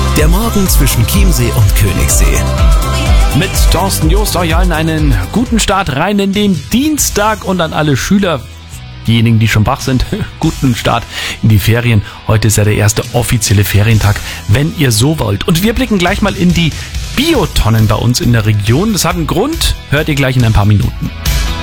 Der Morgen zwischen Chiemsee und Königssee. Mit Thorsten Joost euch allen einen guten Start rein in den Dienstag und an alle Schüler, diejenigen, die schon wach sind, guten Start in die Ferien. Heute ist ja der erste offizielle Ferientag, wenn ihr so wollt. Und wir blicken gleich mal in die Biotonnen bei uns in der Region. Das hat einen Grund, hört ihr gleich in ein paar Minuten.